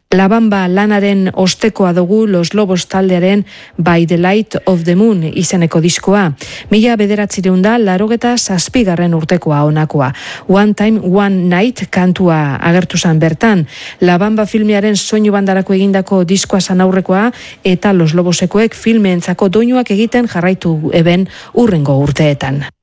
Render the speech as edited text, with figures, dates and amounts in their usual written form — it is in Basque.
La Bamba lanaren ostekoa dugu Los Lobos taldearen By the Light of the Moon izeneko diskoa. 1987 urtekoa honakoa. One Time, One Night kantua agertu zen bertan. La Bamba filmearen soinu bandarako egindako diskoa zan aurrekoa eta Los Lobosekoek filmeentzako doinuak egiten jarraitu eben urrengo urteetan.